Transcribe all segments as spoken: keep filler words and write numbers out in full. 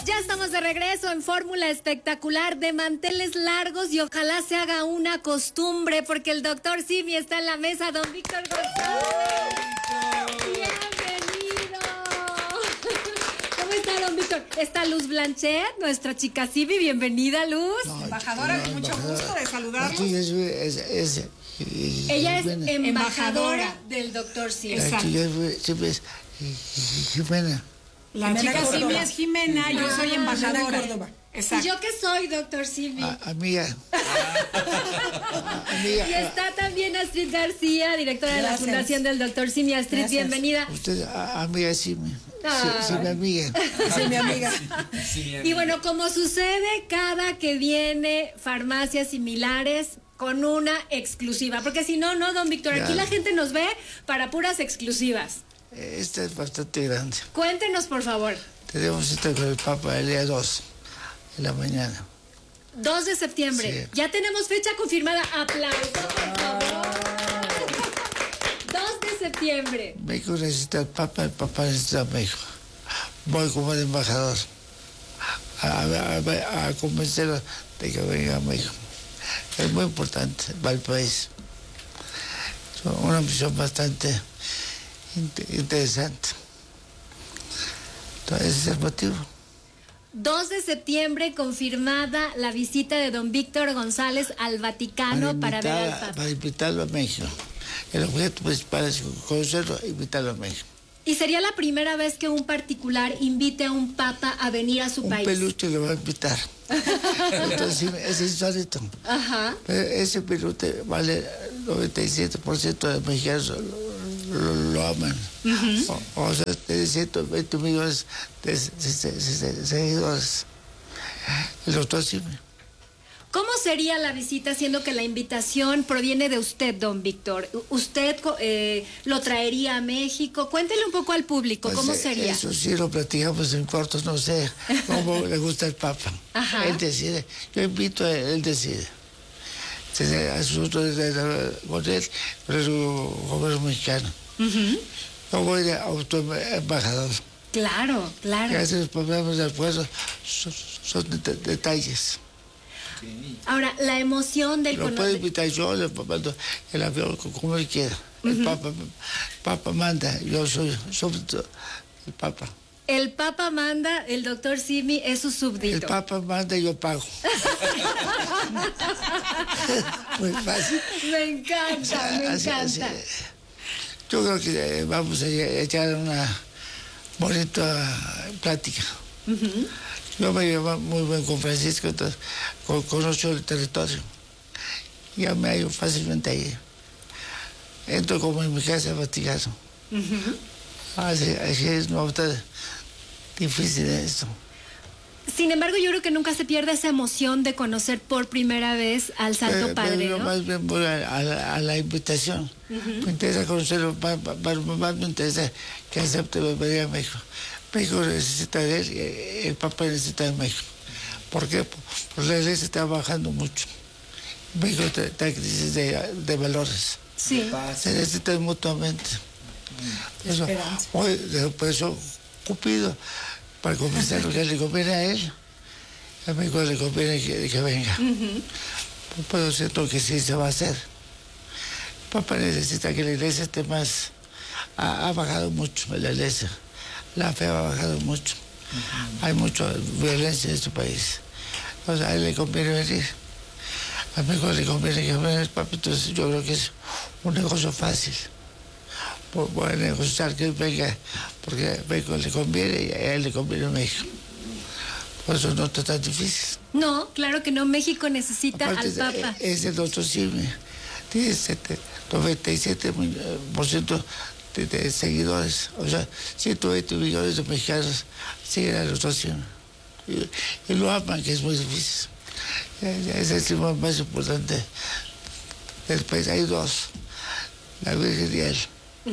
Ya estamos de regreso en Fórmula Espectacular de manteles largos y ojalá se haga una costumbre porque el doctor Simi está en la mesa, don Víctor González. Bienvenido. ¿Cómo está, don Víctor? Está Luz Blanchet, nuestra chica Simi. Bienvenida, Luz. No, embajadora, no, con mucho embajadora. gusto de saludarlos. Aquí es, es, es, es, Ella es Jimena. embajadora, Embajadora del doctor Simi. Exacto. Aquí es, siempre es Jimena. La Jimena chica Córdoba. Simi es Jimena, yo soy Ah, embajadora. Jimena Córdoba. ¿Y Exacto. yo qué soy, doctor Simi? A, amiga. amiga. Y está también Astrid García, directora de la Gracias. Fundación del doctor Simi. Astrid, Gracias. bienvenida. Usted, a, amiga, sí, mi, Ah. sí, sí, mi amiga. Sí, mi amiga. Y bueno, como sucede cada que viene farmacias similares con una exclusiva, porque si no, no, don Víctor, aquí Ya. la gente nos ve para puras exclusivas. Esta es bastante grande. Cuéntenos, por favor. Tenemos esta con el Papa el día dos de la mañana. dos de septiembre. Sí. Ya tenemos fecha confirmada. Aplauso, por favor. dos de septiembre. México necesita el Papa, el Papa necesita a México. Voy como el embajador a, a, a, a convencerlo de que venga a México. Es muy importante para el país. Es una misión bastante int- interesante. Entonces, ese es el motivo. dos de septiembre confirmada la visita de don Víctor González al Vaticano para, ver al invitar- Papa. para invitarlo a México. El objeto principal es conocerlo e invitarlo a México. Y sería la primera vez que un particular invite a un papa a venir a su Un país. peluche lo va a invitar. Entonces, es insólito. Ajá. Pero ese peluche vale noventa y siete por ciento de mexicanos lo, lo, lo aman. o, o sea, tiene ciento veinte millones de, de- de- de- de seguidores. El doctor Simi. ¿Cómo sería la visita, siendo que la invitación proviene de usted, don Víctor? ¿Usted eh, lo traería a México? Cuéntele un poco al público, ¿cómo Pues, eh, sería? Eso sí lo platicamos en cortos, no sé cómo le gusta el Papa. Ajá. Él decide. Yo invito a él, él decide. Tiene asunto de, de, de- con él, pero es un gobierno mexicano. Ujú. Yo voy de autoembajador. Claro, Que claro. a veces los problemas del pueblo son, son de- de- detalles. Ahora, la emoción del Lo puedo conocer. invitar yo, le mando el avión como él quiera. El Papa, Papa manda, yo soy sobre todo el Papa. El Papa manda, el doctor Simi es su El súbdito. Papa manda y yo pago. Muy fácil. Me encanta, me Así- encanta. así. Yo creo que eh, vamos a echar una bonita plática. Yo me llevo muy bien con Francisco, entonces con- conozco el territorio. Ya me hallo fácilmente ahí. Entro como en mi casa al Vaticano. Así, así es, no está difícil esto. Sin embargo, yo creo que nunca se pierde esa emoción de conocer por primera vez al Santo Eh, Padre, pero ¿no? más bien voy a, a la, a la invitación. Me interesa conocerlo, más, más- más me interesa que acepte venir a México. México necesita de él, eh, el Papa necesita de México. ¿Por qué? Porque la iglesia está bajando mucho. México está, está en crisis de, de valores. Sí. Se necesitan mutuamente. Por eso, Esperanza. hoy, por eso, Cupido, para convencer lo que le conviene a él, a México le conviene que, que venga. Pero siento que sí se va a hacer. El Papa necesita que la iglesia esté más. Ha, ha bajado mucho la iglesia. La fe ha bajado mucho. Hay mucha violencia en este país. O sea, a él le conviene venir. A México le conviene que venga el Papa. Entonces yo creo que es un negocio fácil. Voy voy a negociar que él venga, porque a México le conviene y a él le conviene México. Por eso no está tan difícil. No, claro que no. México necesita Aparte, al Papa. Es el doctor Simi. Tiene sete- noventa y siete por ciento de, de seguidores. O sea, ciento veinte millones de mexicanos siguen al doctor Simi. Y, y lo aman, que es muy difícil. Es el tema más importante del país. Hay dos, la Virgen y él.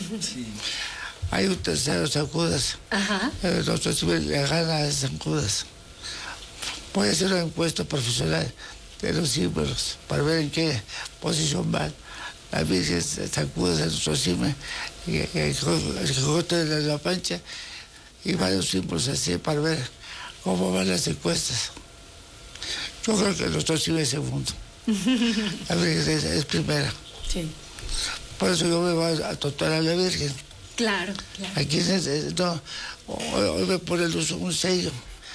Hay un tercero, San Judas. Ajá. El doctor Simi le gana a San Judas. Voy a hacer una encuesta profesional de los símbolos para ver en qué posición van. La Virgen San Judas, el doctor Simi, y el Quijote de la Pancha, y varios símbolos así para ver cómo van las encuestas. Yo creo que el doctor Simi es segundo. A ver, es, es primera. Sí. Por eso yo me voy a tatuar a la Virgen. Claro, claro. Aquí es, no, hoy, hoy me pone un sello.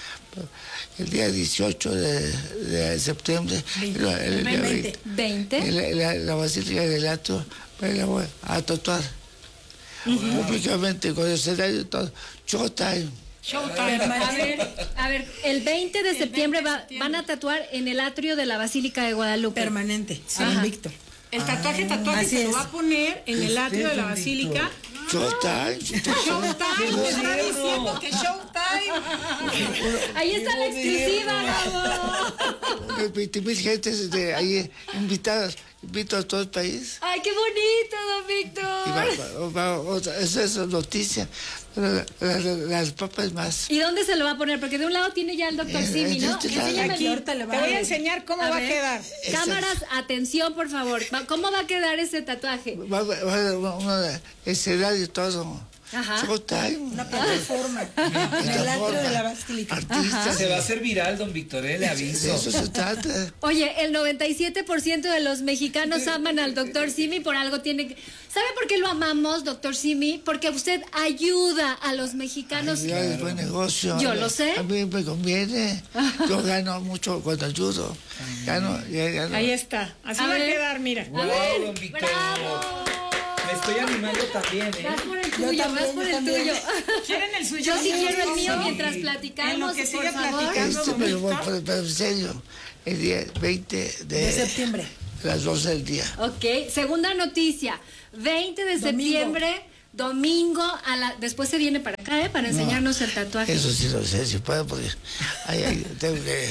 El día dieciocho de, de septiembre, el, el día veinte. veinte. En la, la, la Basílica del Atrio, me la voy a tatuar. Uh-huh. Públicamente, con el escenario y todo. Showtime. Showtime. A ver, a ver, el veinte de septiembre, va, van a tatuar en el atrio de la Basílica de Guadalupe. Permanente, sí, Ajá. Víctor. El tatuaje, tatuaje Así se lo es. va a poner en el atrio de la basílica. Showtime. Showtime, me está diciendo que Showtime. Ahí está la exclusiva, Gabo. veinte mil gentes de ahí invitadas. Invito a todo el país. Ay, qué bonito, don Víctor. Y va, va, va, otra, esa es noticia. La, la, la, las papas más. ¿Y dónde se lo va a poner? Porque de un lado tiene ya el doctor Eh, Simi, ¿no? este lado. Enséñame Aquí el- ahorita le va Te voy a dar. enseñar cómo A va a ver. quedar. Cámaras, atención, por favor. Va- ¿Cómo va a quedar ese tatuaje? Va, va, va una escenario todo. Ajá. Showtime. Una plataforma. En el atrio de la Basílica. Artistas. Se va a hacer viral, don Víctor, ¿eh? Le De aviso. eso se trata. Oye, el noventa y siete por ciento de los mexicanos aman al doctor Simi, por algo tiene que... ¿Sabe por qué lo amamos, doctor Simi? Porque usted ayuda a los mexicanos. Ya es buen negocio. Yo lo sé. A mí me conviene. Yo gano mucho cuando ayudo. Gano, ya gano. Ahí está. Así A va ver. a quedar, mira. A Wow, ver, don Víctor. ¡bravo! Me estoy animando también, ¿eh? Vas por el Yo tuyo, también, vas por yo el también. tuyo. ¿Quieren el suyo? Yo sí quiero el mío Sí. mientras En platicamos, lo que por sigue favor. platicando. Este me lo voy a poner, pero en serio. El día veinte de, De septiembre. a las doce del día. Ok, segunda noticia. veinte de Domingo. septiembre, domingo, a la... después se viene para acá, ¿eh? Para enseñarnos el tatuaje. Eso sí lo sé, si puedo, porque ahí, ahí tengo que.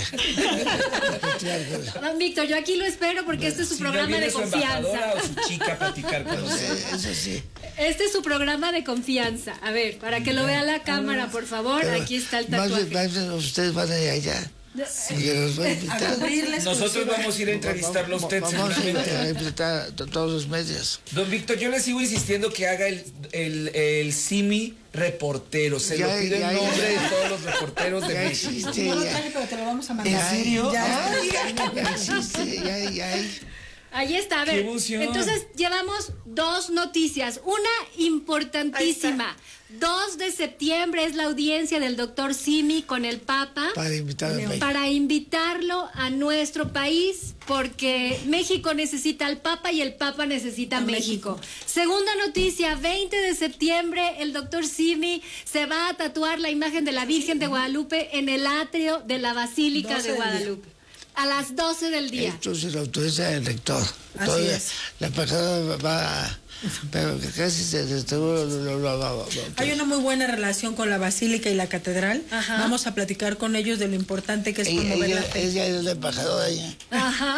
Don Víctor, yo aquí lo espero porque este es su Si no programa viene de su embajadora confianza. o su chica a platicar con usted. Eso sí. Este es su programa de confianza. A ver, para que lo vea la cámara, por favor. Pero Aquí está el más tatuaje. bien- más bien ustedes van a ir allá. Y que los voy a A invitar. cubrir la Nosotros exclusiva. vamos a ir a entrevistarlo a usted, Vamos a seguramente. invitar a to- todos los medios. Don Víctor, yo le sigo insistiendo que haga el, el, el Simi reportero. Se Ya, lo pido ya, en nombre ya. de todos los reporteros de Ya México. existe, No lo ya. traje, pero te lo vamos a mandar. Ya, serio? Ya, Ay. ya existe, ya, ya. Ahí está, a ¡Qué ver. emoción! Entonces llevamos dos noticias. Una importantísima. dos de septiembre es la audiencia del doctor Simi con el Papa. Para invitar a México. Para invitarlo a nuestro país, porque México necesita al Papa y el Papa necesita a México. Segunda noticia, veinte de septiembre, el doctor Simi se va a tatuar la imagen de la Virgen de Guadalupe en el atrio de la Basílica doce de del día. Guadalupe. A las doce del día. Esto se lo autoriza el rector. Así Todavía es. la embajada va a... Pero que casi se se- seguro lo, lo, lo- lo- lo- Hay una muy buena relación con la Basílica y la Catedral. Ajá. Vamos a platicar con ellos de lo importante que es Ella, promover ella, la fe. ella es la embajadora allá. Ajá.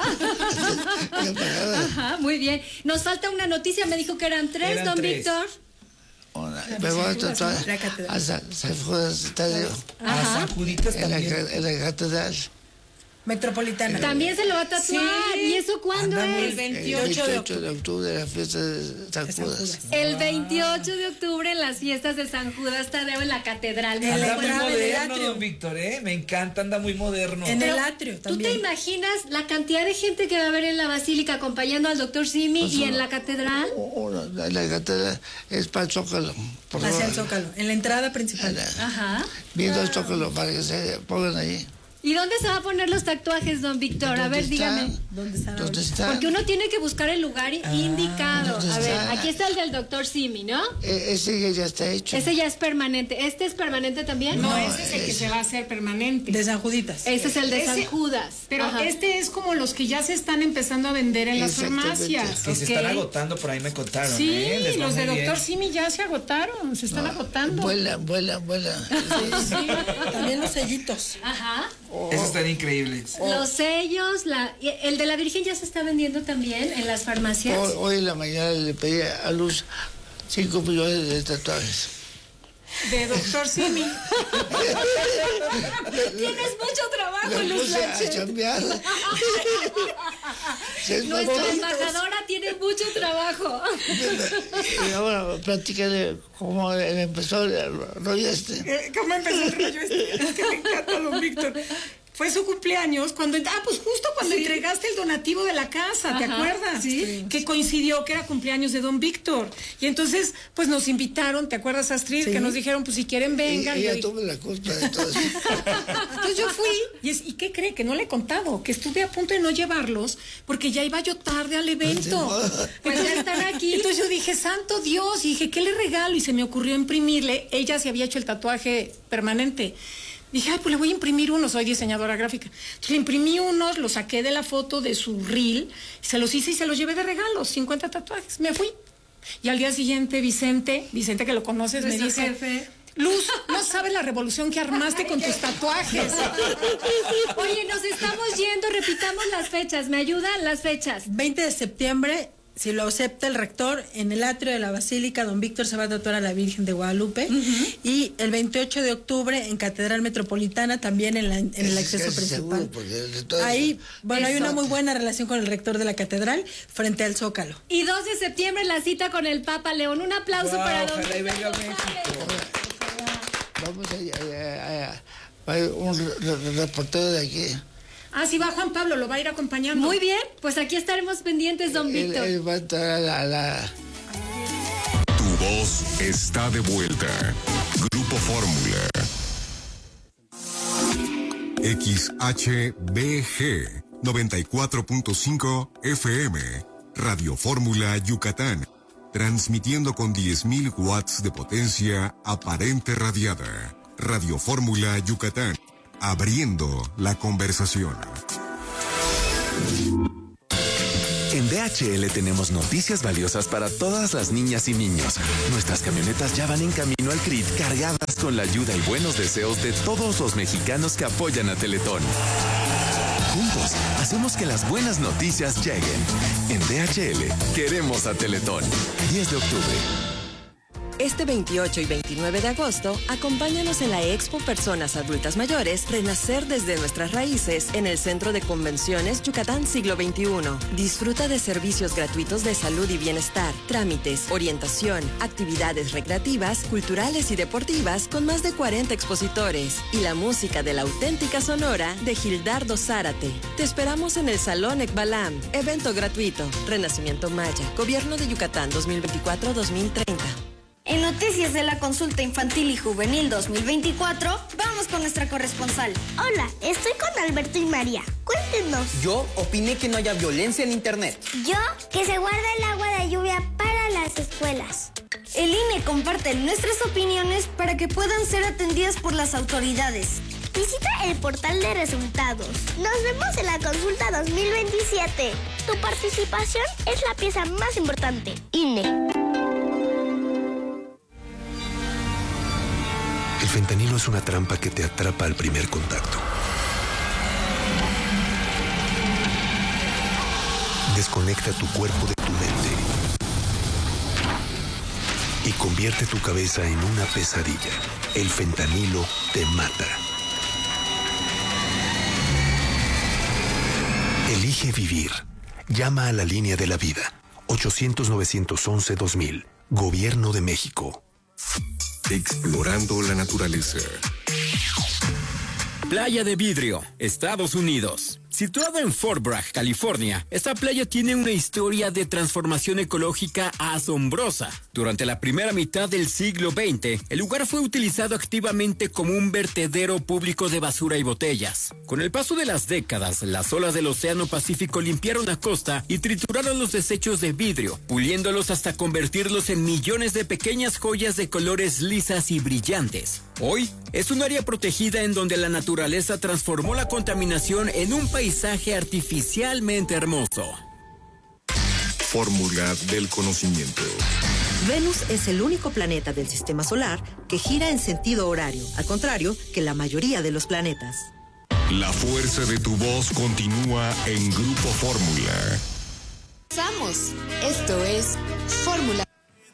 La embajadora. Ajá, muy bien. Nos falta una noticia, me dijo que eran tres, Eran don tres. Víctor. Una- Me voy a tatuar La catedral. a San San Judas Estadio, A San Juditas en la, también. ca- en la catedral. Metropolitana. También se lo va a tatuar. Sí. ¿Y eso cuándo Anda muy es? El El veintiocho de veintiocho de octubre, la fiesta de San De San Judas. Judas. El veintiocho de octubre en las fiestas de San Judas Tadeo en la catedral. En la Anda muy entrada del moderno, atrio. don Víctor, ¿eh? Me encanta, anda muy moderno. En Pero, el atrio ¿tú te también. imaginas la cantidad de gente que va a haber en la basílica acompañando al doctor Simi Pues y no. en la catedral? Uno, la, la catedral es para el Zócalo. Por Hacia el favor. Zócalo. En la entrada principal. Ajá. Viendo el Zócalo para que se pongan ahí. ¿Y dónde se va a poner los tatuajes, don Víctor? A ¿Dónde ver, dígame. están? ¿Dónde están ¿Dónde ahorita? están? Porque uno tiene que buscar el lugar indicado. ¿dónde A ver, está? aquí está el del doctor Simi, ¿no? E- ese ya- ya está hecho. Ese ya es permanente. ¿Este es permanente también? No, ese es el que se va a hacer permanente. De San Juditas. Ese es el de San Ese- Judas. Pero Ajá. este es como los que ya se están empezando a vender en las Exactamente. farmacias. Que se Ok. están agotando, por ahí me contaron. Sí, ¿eh? Les va los de muy bien. doctor Simi ya se agotaron, se están agotando. Vuelan, vuelan, vuelan. También los sellitos. Ajá. Esos están increíbles. Los sellos, la, y el de la Virgen ya se está vendiendo también en las farmacias. Hoy, hoy en la mañana le pedí a Luz cinco millones de tatuajes. De doctor Simi. Tienes mucho trabajo, Me Luz puse a Sánchez. chambear. Se es más Nuestra bonito. embajadora tiene tiene mucho trabajo. Y ahora, platícale cómo empezó el rollo este. Eh, ¿Cómo empezó el rollo este? Es que me encanta, don Víctor. Fue su cumpleaños cuando... Ah, pues justo cuando sí. entregaste el donativo de la casa, ¿te Ajá, acuerdas? Sí. Que coincidió que era cumpleaños de don Víctor. Y entonces, pues nos invitaron, ¿te acuerdas, Astrid? Sí. Que nos dijeron, pues si quieren, vengan. Y ella dije... tuvo la culpa de todo eso. Entonces yo fui, y, es, ¿y qué cree? Que no le he contado, que estuve a punto de no llevarlos, porque ya iba yo tarde al evento. Pues ya están aquí. Entonces yo dije, santo Dios, y dije, ¿qué le regalo? Y se me ocurrió imprimirle, ella se había hecho el tatuaje permanente. Dije, ay, pues le voy a imprimir uno, soy diseñadora gráfica. Entonces le imprimí unos, los saqué de la foto de su reel, se los hice y se los llevé de regalo, cincuenta tatuajes. Me fui. Y al día siguiente, Vicente, Vicente que lo conoces, me dice, jefe. Luz, no sabes la revolución que armaste con tus tatuajes. Oye, nos estamos yendo, repitamos las fechas, ¿me ayudan las fechas? veinte de septiembre, si lo acepta el rector, en el atrio de la Basílica, don Víctor se va a tatuar a la Virgen de Guadalupe. Uh-huh. Y el veintiocho de octubre en Catedral Metropolitana, también en, la, en el acceso principal. Seguro, Ahí, bueno, hay una muy buena relación con el rector de la Catedral frente al Zócalo. Y dos de septiembre la cita con el Papa León. Un aplauso wow, para don Víctor. Venga, Vamos a, a, a, a un reportero de aquí. Ah, sí, va Juan Pablo, lo va a ir acompañando. Muy bien, pues aquí estaremos pendientes, don Víctor. Él, él va a entrar a la, a la... Tu voz está de vuelta. Grupo Fórmula. X H B G noventa y cuatro punto cinco F M. Radio Fórmula Yucatán. Transmitiendo con diez mil watts de potencia aparente radiada. Radio Fórmula Yucatán. Abriendo la conversación. En D H L tenemos noticias valiosas para todas las niñas y niños. Nuestras camionetas ya van en camino al C R I T cargadas con la ayuda y buenos deseos de todos los mexicanos que apoyan a Teletón. Juntos hacemos que las buenas noticias lleguen. En D H L queremos a Teletón. diez de octubre. Este veintiocho y veintinueve de agosto, acompáñanos en la Expo Personas Adultas Mayores Renacer desde nuestras raíces en el Centro de Convenciones Yucatán Siglo veintiuno. Disfruta de servicios gratuitos de salud y bienestar, trámites, orientación, actividades recreativas, culturales y deportivas con más de cuarenta expositores y la música de la auténtica Sonora de Gildardo Zárate. Te esperamos en el Salón Ekbalam. Evento gratuito. Renacimiento Maya. Gobierno de Yucatán dos mil veinticuatro a dos mil treinta. En Noticias de la Consulta Infantil y Juvenil dos mil veinticuatro, vamos con nuestra corresponsal. Hola, estoy con Alberto y María. Cuéntenos. Yo opiné que no haya violencia en Internet. Yo, que se guarda el agua de lluvia para las escuelas. El I N E comparte nuestras opiniones para que puedan ser atendidas por las autoridades. Visita el portal de resultados. Nos vemos en la consulta dos mil veintisiete. Tu participación es la pieza más importante. I N E. El fentanilo es una trampa que te atrapa al primer contacto. Desconecta tu cuerpo de tu mente y convierte tu cabeza en una pesadilla. El fentanilo te mata. Elige vivir. Llama a la línea de la vida. ochocientos, novecientos once, dos mil. Gobierno de México. Explorando la naturaleza. Playa de Vidrio, Estados Unidos. Situada en Fort Bragg, California, esta playa tiene una historia de transformación ecológica asombrosa. Durante la primera mitad del siglo veinte, el lugar fue utilizado activamente como un vertedero público de basura y botellas. Con el paso de las décadas, las olas del Océano Pacífico limpiaron la costa y trituraron los desechos de vidrio, puliéndolos hasta convertirlos en millones de pequeñas joyas de colores lisas y brillantes. Hoy, es un área protegida en donde la naturaleza transformó la contaminación en un paisaje artificialmente hermoso. Fórmula del conocimiento. Venus es el único planeta del sistema solar que gira en sentido horario, al contrario que la mayoría de los planetas. La fuerza de tu voz continúa en Grupo Fórmula. Estamos. Esto es Fórmula